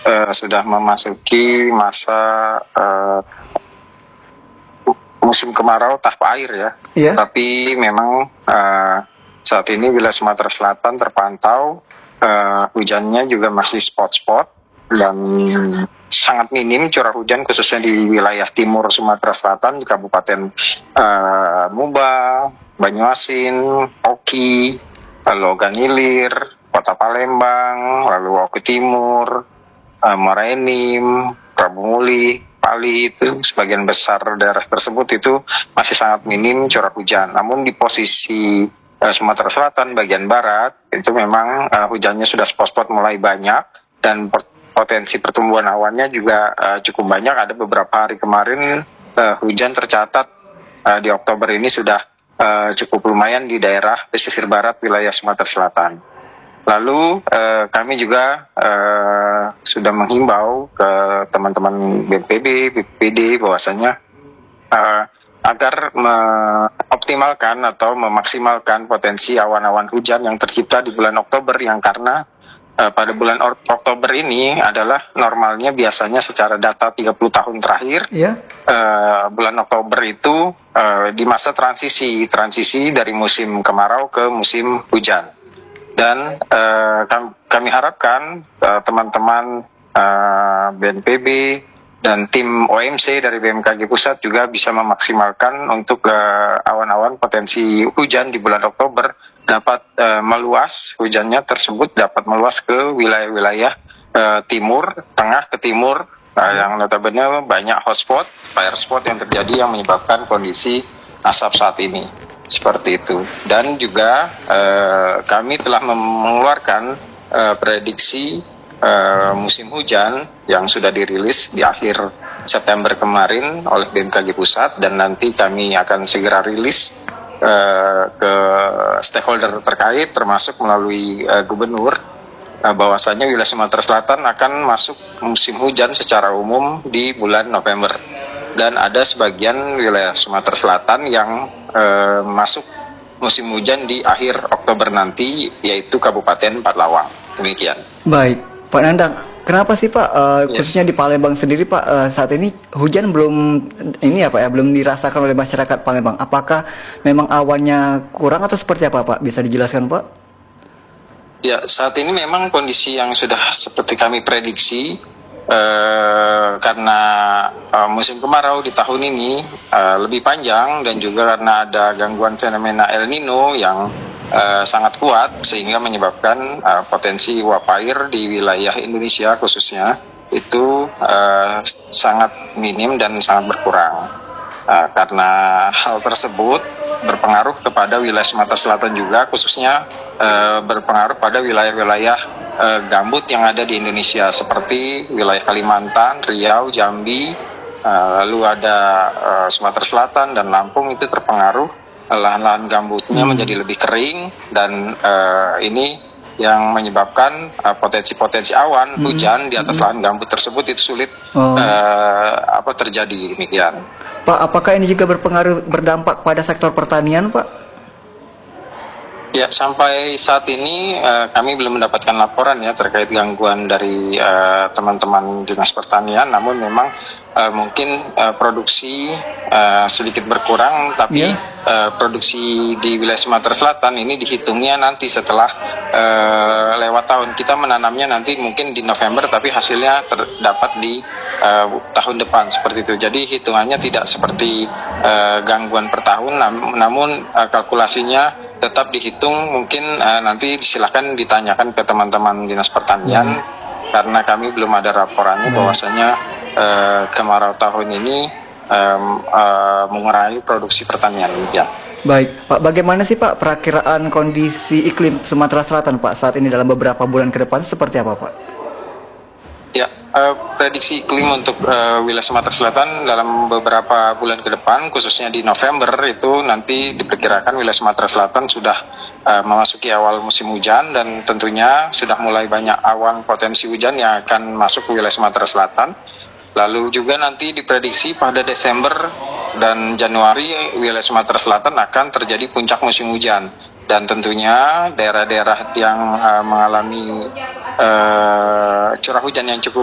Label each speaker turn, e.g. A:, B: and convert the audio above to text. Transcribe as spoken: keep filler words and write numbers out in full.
A: uh, sudah memasuki masa uh, musim kemarau tanpa air ya.
B: Iya.
A: Tapi memang uh, saat ini wilayah Sumatera Selatan terpantau uh, hujannya juga masih spot-spot dan sangat minim curah hujan khususnya di wilayah timur Sumatera Selatan di Kabupaten uh, Muba, Banyuasin, Oki, lalu Ogan Ilir, Kota Palembang, lalu Oki Timur, uh, Muara Enim, Prabu Muli, Pali, itu sebagian besar daerah tersebut itu masih sangat minim curah hujan. Namun di posisi uh, Sumatera Selatan bagian barat itu memang uh, hujannya sudah spot-spot mulai banyak dan potensi pertumbuhan awannya juga uh, cukup banyak. Ada beberapa hari kemarin uh, hujan tercatat uh, di Oktober ini sudah uh, cukup lumayan di daerah pesisir barat wilayah Sumatera Selatan. Lalu uh, kami juga uh, sudah menghimbau ke teman-teman B N P B, B P P D bahwasanya uh, agar mengoptimalkan atau memaksimalkan potensi awan-awan hujan yang tercipta di bulan Oktober, yang karena uh, pada bulan Oktober ini adalah normalnya biasanya secara data tiga puluh tahun terakhir.
B: Yeah.
A: Uh, bulan Oktober itu uh, di masa transisi transisi dari musim kemarau ke musim hujan. Dan uh, kami harapkan uh, teman-teman uh, B N P B dan tim O M C dari B M K G Pusat juga bisa memaksimalkan untuk uh, awan-awan potensi hujan di bulan Oktober dapat uh, meluas, hujannya tersebut dapat meluas ke wilayah-wilayah uh, timur, tengah ke timur, uh, yang notabene banyak hotspot, fire spot yang terjadi yang menyebabkan kondisi asap saat ini. Seperti itu. Dan juga uh, kami telah mengeluarkan uh, prediksi uh, musim hujan yang sudah dirilis di akhir September kemarin oleh B M K G Pusat, dan nanti kami akan segera rilis uh, ke stakeholder terkait termasuk melalui uh, gubernur uh, bahwasanya wilayah Sumatera Selatan akan masuk musim hujan secara umum di bulan November. Dan ada sebagian wilayah Sumatera Selatan yang eh, masuk musim hujan di akhir Oktober nanti, yaitu Kabupaten Empat-Lawang. Demikian.
B: Baik, Pak Nandang, kenapa sih Pak, uh,
A: ya.
B: khususnya di Palembang sendiri Pak, uh, saat ini hujan belum ini ya Pak ya, belum dirasakan oleh masyarakat Palembang? Apakah memang awannya kurang atau seperti apa Pak? Bisa dijelaskan Pak?
A: Ya, saat ini memang kondisi yang sudah seperti kami prediksi. Uh, karena uh, musim kemarau di tahun ini uh, lebih panjang, dan juga karena ada gangguan fenomena El Nino yang uh, sangat kuat sehingga menyebabkan uh, potensi uap air di wilayah Indonesia khususnya itu uh, sangat minim dan sangat berkurang. Uh, karena hal tersebut berpengaruh kepada wilayah Sumatera Selatan juga, khususnya uh, berpengaruh pada wilayah-wilayah uh, gambut yang ada di Indonesia seperti wilayah Kalimantan, Riau, Jambi, uh, lalu ada uh, Sumatera Selatan dan Lampung. Itu terpengaruh lahan-lahan gambutnya hmm. menjadi lebih kering, dan uh, ini yang menyebabkan uh, potensi-potensi awan hmm. hujan di atas hmm. lahan gambut tersebut itu sulit oh. uh, apa terjadi. Demikian.
B: Pak, apakah ini juga berpengaruh berdampak pada sektor pertanian, Pak?
A: Ya, sampai saat ini uh, kami belum mendapatkan laporan ya terkait gangguan dari uh, teman-teman Dinas Pertanian. Namun memang uh, mungkin uh, produksi uh, sedikit berkurang, tapi yeah. uh, produksi di wilayah Sumatera Selatan ini dihitungnya nanti setelah uh, lewat tahun. Kita menanamnya nanti mungkin di November, tapi hasilnya terdapat di uh, tahun depan seperti itu. Jadi hitungannya tidak seperti uh, gangguan per tahun, nam- namun uh, kalkulasinya tetap dihitung. Mungkin uh, nanti silakan ditanyakan ke teman-teman Dinas Pertanian, hmm. karena kami belum ada laporannya hmm. bahwasanya uh, kemarau tahun ini um, uh, mengurangi produksi pertanian. Ya.
B: Baik, Pak, bagaimana sih Pak perakiraan kondisi iklim Sumatera Selatan Pak saat ini dalam beberapa bulan ke depan seperti apa Pak?
A: Ya, uh, prediksi iklim untuk uh, wilayah Sumatera Selatan dalam beberapa bulan ke depan, khususnya di November itu nanti diperkirakan wilayah Sumatera Selatan sudah uh, memasuki awal musim hujan, dan tentunya sudah mulai banyak awan potensi hujan yang akan masuk ke wilayah Sumatera Selatan. Lalu juga nanti diprediksi pada Desember dan Januari wilayah Sumatera Selatan akan terjadi puncak musim hujan. Dan tentunya daerah-daerah yang uh, mengalami uh, curah hujan yang cukup